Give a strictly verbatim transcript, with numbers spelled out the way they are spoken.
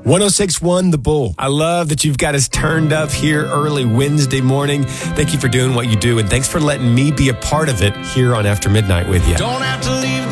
one oh six point one The Bull. I love that you've got us turned up here early Wednesday morning. Thank you for doing what you do, and thanks for letting me be a part of it here on After Midnight with you. Don't have to leave